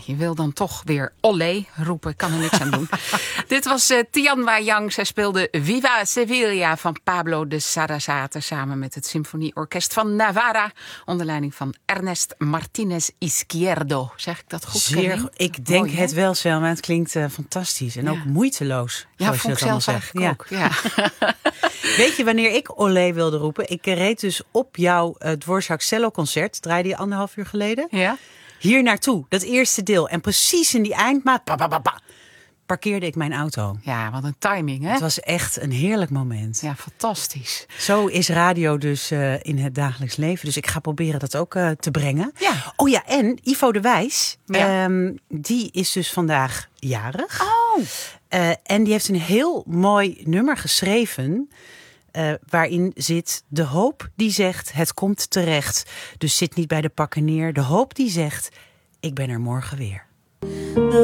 je wil dan toch weer olé roepen. Ik kan er niks aan doen. Dit was Tianwa Yang. Zij speelde Viva Sevilla van Pablo de Sarasate samen met het Symfonieorkest van Navarra onder leiding van Ernest Martinez Izquierdo. Zeg ik dat goed? Zeer, ik denk mooi, het wel, Selma. Het klinkt fantastisch en ook moeiteloos. Ja, vond ik zelf eigenlijk ook. Ja. Weet je wanneer ik olé wilde roepen? Ik reed dus op jouw Dvorak celloconcert. Draaide je 1,5 uur geleden. Ja. Hier naartoe, dat eerste deel. En precies in die eindmaat parkeerde ik mijn auto. Ja, wat een timing, hè? Het was echt een heerlijk moment. Ja, fantastisch. Zo is radio dus in het dagelijks leven. Dus ik ga proberen dat ook te brengen. Ja. Oh ja, en Ivo de Wijs, die is dus vandaag jarig. Oh. En die heeft een heel mooi nummer geschreven, waarin zit de hoop die zegt het komt terecht. Dus zit niet bij de pakken neer. De hoop die zegt ik ben er morgen weer.